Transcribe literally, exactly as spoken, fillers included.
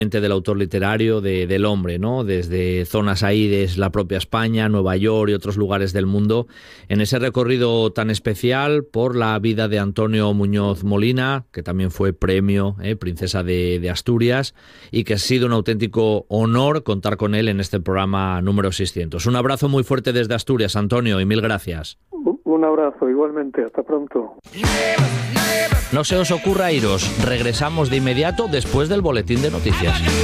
del autor literario de, del hombre, ¿no? Desde zonas ahí de la propia España, Nueva York y otros lugares del mundo, en ese recorrido tan especial por la vida de Antonio Muñoz Molina, que también fue premio eh, Princesa de, de Asturias, y que ha sido un auténtico honor contar con él en este programa número seiscientos. Un abrazo muy fuerte desde Asturias, Antonio, y mil gracias. Un abrazo, igualmente. Hasta pronto. No se os ocurra iros. Regresamos de inmediato después del boletín de noticias.